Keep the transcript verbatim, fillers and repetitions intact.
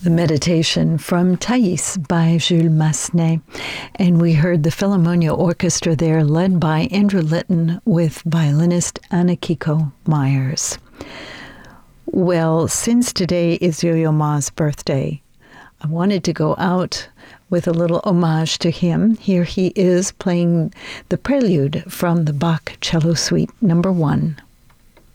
The meditation from Thais by Jules Massenet. And we heard the Philharmonia Orchestra there, led by Andrew Litton with violinist Anakiko Myers. Well, since today is Yo-Yo Ma's birthday, I wanted to go out with a little homage to him. Here he is playing the prelude from the Bach Cello Suite number one.